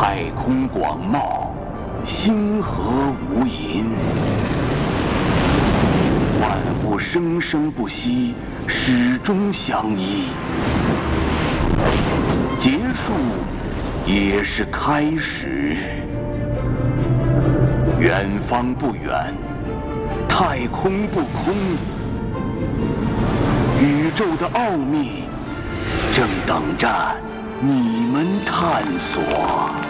太空广袤，星河无垠，万物生生不息，始终相依。结束也是开始。远方不远，太空不空，宇宙的奥秘正等着你们探索。